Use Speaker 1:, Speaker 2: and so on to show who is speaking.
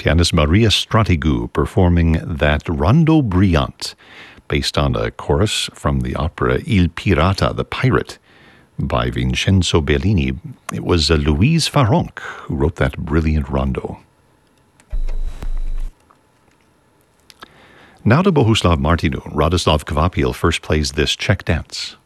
Speaker 1: Pianist Maria Stratigou performing that Rondo Brillante, based on a chorus from the opera Il Pirata, the Pirate, by Vincenzo Bellini. It was Louise Farronc who wrote that brilliant rondo. Now to Bohuslav Martinu. Radoslav Kvapil first plays this Czech dance.